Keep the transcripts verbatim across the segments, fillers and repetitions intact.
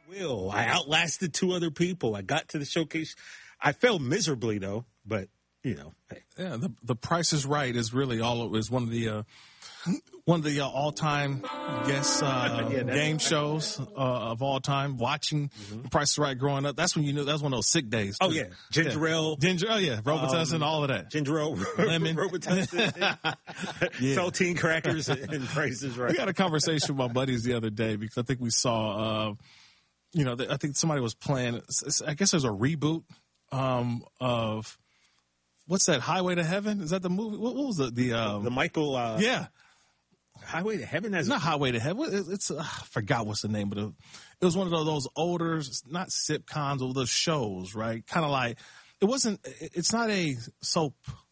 will. I outlasted two other people. I got to the showcase. I failed miserably though, but you know. Hey. Yeah, the the Price is Right is really all is one of the uh, one of the uh, all time guest uh, yeah, game shows uh, of all time. Watching mm-hmm. The Price is Right growing up, that's when you knew that was one of those sick days. Too. Oh yeah, ginger yeah. ale, ginger. Oh yeah, Robitussin, um, all of that. Ginger ale, lemon, Robitussin, yeah. saltine crackers, and Price is Right. We had a conversation with my buddies the other day because I think we saw, uh, you know, I think somebody was playing. I guess there's a reboot um, of. What's that? Highway to Heaven? Is that the movie? What, what was the the um, the Michael? Uh, yeah, Highway to Heaven. Has not Highway to Heaven. It's, it's uh, I forgot what's the name of it. It was one of those, those older, not sitcoms, or those shows, right? Kind of like it wasn't. It's not a soap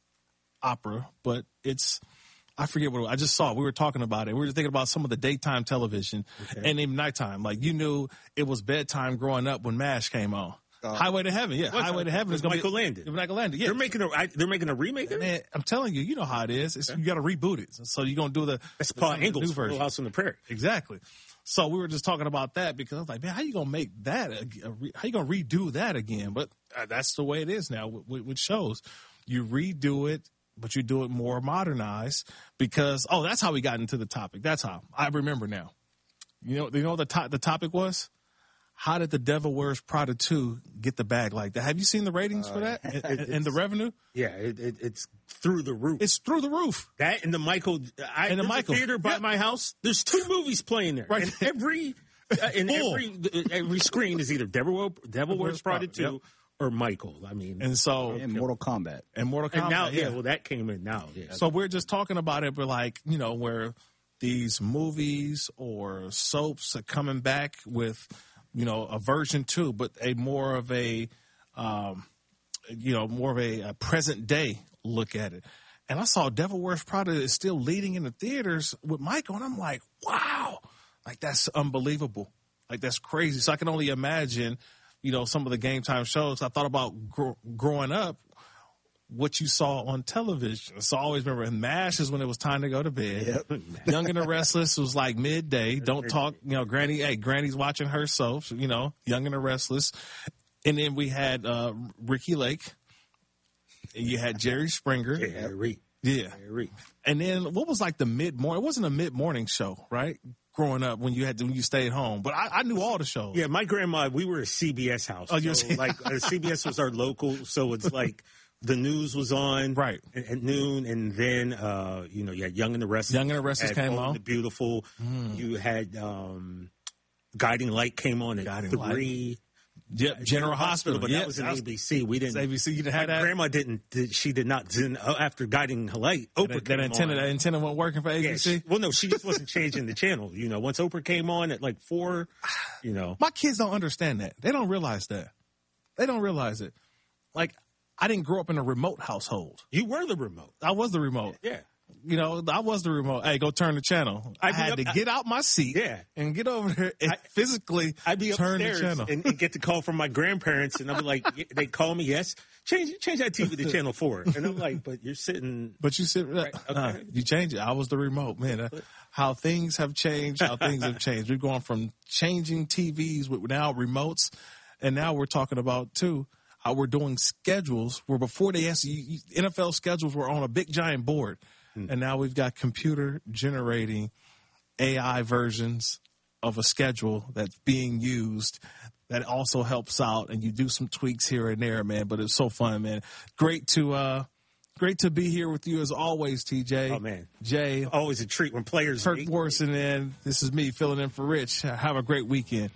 opera, but it's. I forget what it was. I just saw it. We were talking about it. We were thinking about some of the daytime television okay. and even nighttime. Like you knew it was bedtime growing up when MASH came on. Uh, Highway to Heaven, yeah. Highway to Heaven is going to be Michael Landon. Michael Landon, yeah. They're making a they're making a remake of it. I'm telling you, you know how it is. It's, okay. You got to reboot it. So you're going to do the that's Paul Engel's Little House on the Prairie. Exactly. So we were just talking about that because I was like, man, how you going to make that? A, a, how you going to redo that again? But uh, that's the way it is now with, with shows. You redo it, but you do it more modernized because oh, that's how we got into the topic. That's how I remember now. You know, you know what the to- the topic was. How did The Devil Wears Prada two get the bag like that? Have you seen the ratings uh, for that and, and the revenue? Yeah, it, it, it's through the roof. It's through the roof. That and the Michael, I, and the Michael theater by yeah. my house. There's two movies playing there. Right. And every, uh, in every, every screen is either Devil, Devil Wears Prada two yep. or Michael. I mean, and so and Mortal Kombat and Mortal Kombat. And now, yeah, yeah, well, that came in now. Yeah. So we're just talking about it, but like you know, where these movies or soaps are coming back with. You know, a version two, but a more of a, um, you know, more of a, a present day look at it. And I saw Devil Wears Prada is still leading in the theaters with Michael, and I'm like, wow, like that's unbelievable, like that's crazy. So I can only imagine, you know, some of the game time shows. I thought about gr- growing up. What you saw on television. So I always remember MASH is when it was time to go to bed. Yep. Young and the Restless was like midday. Don't talk, you know, Granny, hey, Granny's watching her soaps, you know, Young and the Restless. And then we had uh, Ricky Lake. And you had Jerry Springer. Yeah, Rick. Yeah. Rick. And then what was like the mid-morning? It wasn't a mid-morning show, right? Growing up when you had to, when you stayed home. But I, I knew all the shows. Yeah, my grandma, we were a C B S house. Oh, you're so, like uh, C B S was our local, so it's like the news was on right at, at noon, and then uh, you know you had Young and the Restless. Young and the Restless came Old on. The Beautiful. Mm. You had um, Guiding Light came on at Guiding three. Light. Yep, General, General Hospital, Hospital, but yep, that was an A B C. We didn't. A B C, you didn't have that. Grandma didn't. Did, she did not. Didn't, after Guiding Light, Oprah that, came that antenna, on. That antenna wasn't working for A B C. Yeah, she, well, no, she just wasn't changing the channel. You know, once Oprah came on at like four, you know, my kids don't understand that. They don't realize that. They don't realize it. Like I didn't grow up in a remote household. You were the remote. I was the remote. Yeah. You know, I was the remote. Hey, go turn the channel. I, I had up, to get out my seat yeah. and get over there and I, physically I'd be turn the upstairs channel. And, and get the call from my grandparents, and I'd be like, they'd call me, yes, change change that T V to channel four. And I'm like, but you're sitting. But you sit, right, okay. uh, you change it. I was the remote, man. Uh, how things have changed, how things have changed. We're going from changing T Vs with now remotes, and now we're talking about, too, how we're doing schedules where before they asked you, N F L schedules were on a big giant board. And now we've got computer generating A I versions of a schedule that's being used that also helps out, and you do some tweaks here and there, man. But it's so fun, man. Great to, uh, great to be here with you as always, T J. Oh man. Jay. Always a treat when players. Kirk Morrison, and this is me filling in for Rich. Have a great weekend.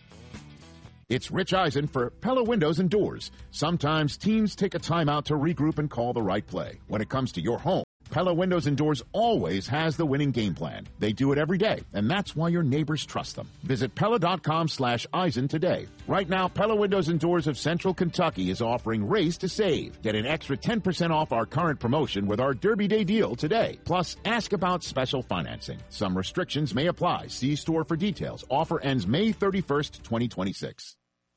It's Rich Eisen for Pella Windows and Doors. Sometimes teams take a timeout to regroup and call the right play. When it comes to your home, Pella Windows and Doors always has the winning game plan. They do it every day, and that's why your neighbors trust them. Visit Pella.com slash Eisen today. Right now, Pella Windows and Doors of Central Kentucky is offering Race to Save. Get an extra ten percent off our current promotion with our Derby Day deal today. Plus, ask about special financing. Some restrictions may apply. See store for details. Offer ends May thirty-first, twenty twenty-six.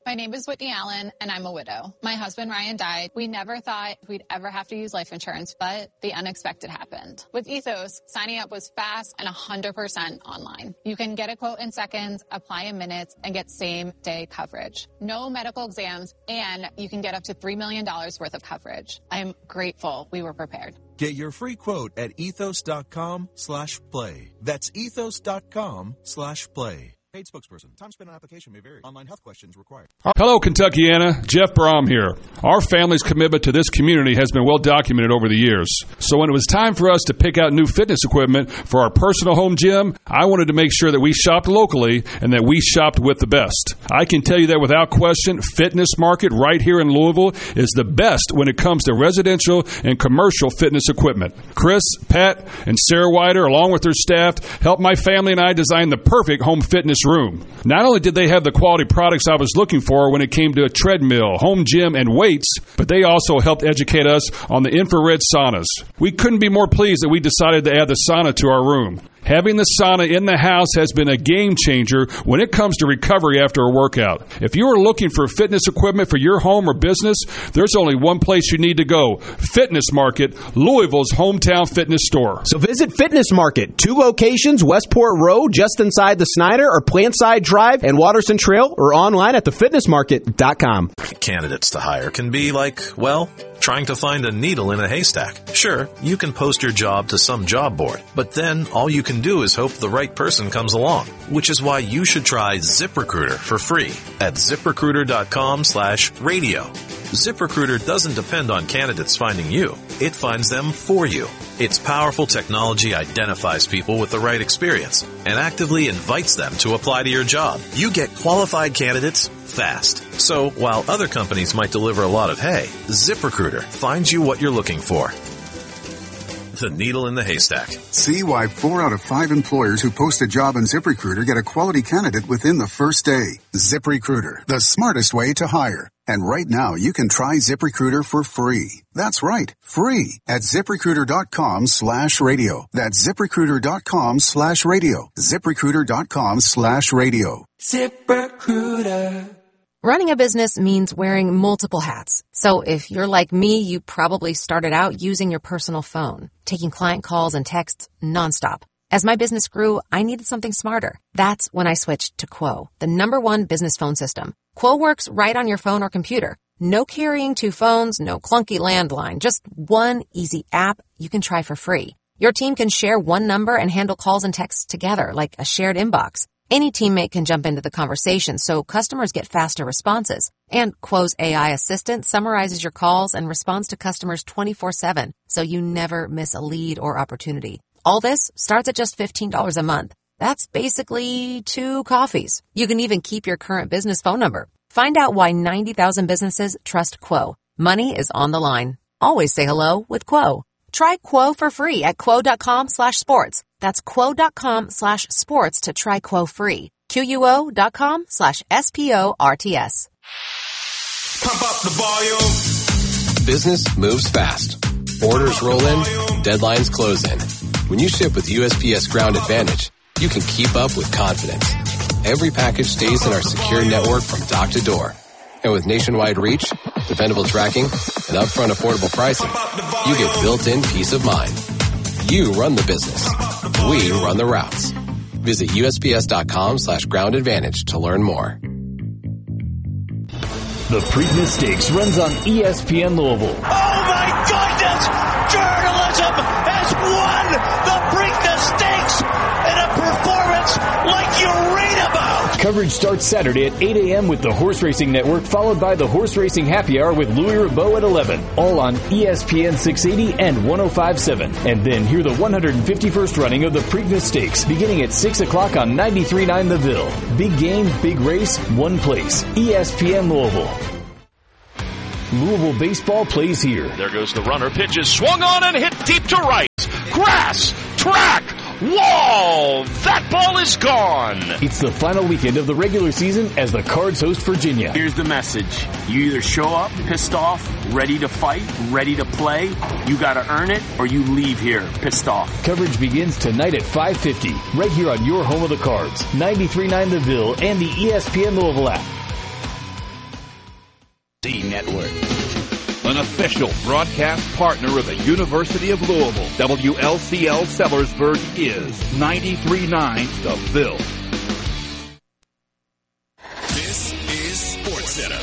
My name is Whitney Allen, and I'm a widow. My husband, Ryan, died. We never thought we'd ever have to use life insurance, but the unexpected happened. With Ethos, signing up was fast and one hundred percent online. You can get a quote in seconds, apply in minutes, and get same-day coverage. No medical exams, and you can get up to three million dollars worth of coverage. I am grateful we were prepared. Get your free quote at ethos.com slash play. That's ethos.com slash play. Paid spokesperson. Time spent on application may vary. Online health questions required. Hello, Kentuckiana. Jeff Brom here. Our family's commitment to this community has been well documented over the years. So when it was time for us to pick out new fitness equipment for our personal home gym, I wanted to make sure that we shopped locally and that we shopped with the best. I can tell you that without question, Fitness Market right here in Louisville is the best when it comes to residential and commercial fitness equipment. Chris, Pat, and Sarah Wider, along with their staff, helped my family and I design the perfect home fitness room. Not only did they have the quality products I was looking for when it came to a treadmill, home gym, and weights, but they also helped educate us on the infrared saunas. We couldn't be more pleased that we decided to add the sauna to our room. Having the sauna in the house has been a game changer when it comes to recovery after a workout. If you are looking for fitness equipment for your home or business, there's only one place you need to go. Fitness Market, Louisville's hometown fitness store. So visit Fitness Market, two locations, Westport Road, just inside the Snyder, or Plantside Drive and Watterson Trail, or online at the fitness market dot com. Candidates to hire can be like, well, trying to find a needle in a haystack. Sure, you can post your job to some job board, but then all you can do is hope the right person comes along, which is why you should try ZipRecruiter for free at ZipRecruiter.com slash radio. ZipRecruiter doesn't depend on candidates finding you. It finds them for you. Its powerful technology identifies people with the right experience and actively invites them to apply to your job. You get qualified candidates fast. So while other companies might deliver a lot of hay, ZipRecruiter finds you what you're looking for. The needle in the haystack. See why four out of five employers who post a job on ZipRecruiter get a quality candidate within the first day. ZipRecruiter, the smartest way to hire. And right now, you can try ZipRecruiter for free. That's right, free at ZipRecruiter.com slash radio. That's ZipRecruiter.com slash radio. ZipRecruiter.com slash radio. ZipRecruiter. Running a business means wearing multiple hats. So if you're like me, you probably started out using your personal phone, taking client calls and texts nonstop. As my business grew, I needed something smarter. That's when I switched to Quo, the number one business phone system. Quo works right on your phone or computer. No carrying two phones, no clunky landline, just one easy app you can try for free. Your team can share one number and handle calls and texts together like a shared inbox. Any teammate can jump into the conversation, so customers get faster responses. And Quo's A I assistant summarizes your calls and responds to customers twenty-four seven, so you never miss a lead or opportunity. All this starts at just fifteen dollars a month. That's basically two coffees. You can even keep your current business phone number. Find out why ninety thousand businesses trust Quo. Money is on the line. Always say hello with Quo. Try Quo for free at Quo.com slash sports. That's Quo.com slash sports to try Quo free. Q-U-O.com slash S-P-O-R-T-S. Pump up the volume. Business moves fast. Orders roll in, deadlines close in. When you ship with U S P S Ground Advantage, you can keep up with confidence. Every package stays in our secure network from dock to door. And with nationwide reach, dependable tracking, and upfront affordable pricing, you get built-in peace of mind. You run the business. We run the routes. Visit USPS.com slash ground advantage to learn more. The Preakness Stakes runs on E S P N Louisville. Oh my goodness! Journalism has won the Preakness Stakes in a performance like you read about. Coverage starts Saturday at eight a.m. with the Horse Racing Network, followed by the Horse Racing Happy Hour with Louis Rabot at eleven. All on E S P N six eighty and one oh five point seven. And then hear the one hundred fifty-first running of the Preakness Stakes beginning at six o'clock on ninety-three point nine The Ville. Big game, big race, one place. E S P N Louisville. Louisville baseball plays here. There goes the runner. Pitches swung on and hit deep to right. Grass, track, wall. That ball is gone. It's the final weekend of the regular season as the Cards host Virginia. Here's the message. You either show up pissed off, ready to fight, ready to play. You got to earn it, or you leave here pissed off. Coverage begins tonight at five fifty, right here on your home of the Cards. ninety-three point nine The Ville and the E S P N Louisville app. D Network. An official broadcast partner of the University of Louisville, W L C L Sellersburg is ninety-three point nine The Ville. This is SportsCenter.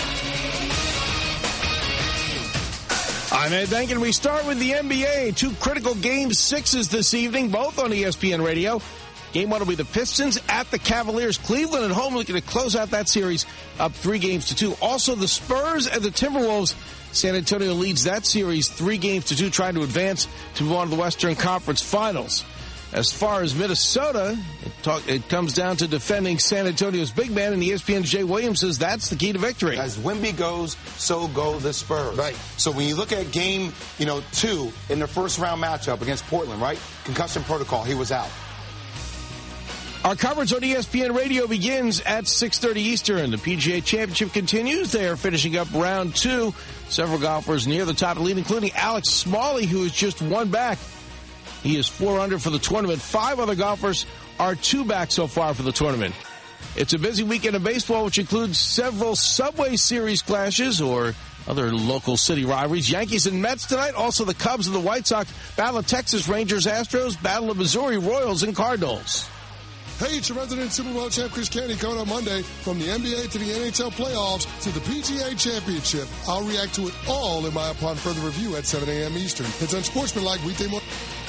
I'm Ed Duncan. We start with the N B A. Two critical game sixes this evening, both on E S P N Radio. Game one will be the Pistons at the Cavaliers. Cleveland at home looking to close out that series up three games to two. Also, the Spurs and the Timberwolves. San Antonio leads that series three games to two, trying to advance to move on to the Western Conference Finals. As far as Minnesota, it, talk, it comes down to defending San Antonio's big man, and E S P N's Jay Williams says that's the key to victory. As Wemby goes, so go the Spurs. Right. So when you look at game, you know, two in the first round matchup against Portland, right? Concussion protocol, he was out. Our coverage on E S P N Radio begins at six thirty Eastern. The P G A Championship continues. They are finishing up round two. Several golfers near the top of the lead, including Alex Smalley, who is just one back. He is four under for the tournament. Five other golfers are two back so far for the tournament. It's a busy weekend of baseball, which includes several Subway Series clashes or other local city rivalries. Yankees and Mets tonight. Also the Cubs and the White Sox. Battle of Texas Rangers, Astros. Battle of Missouri, Royals and Cardinals. Hey, it's your resident Super Bowl champ Chris Canty coming on Monday. From the N B A to the N H L playoffs to the P G A Championship. I'll react to it all in my upon further review at seven a.m. Eastern. It's Unsportsmanlike weekday morning.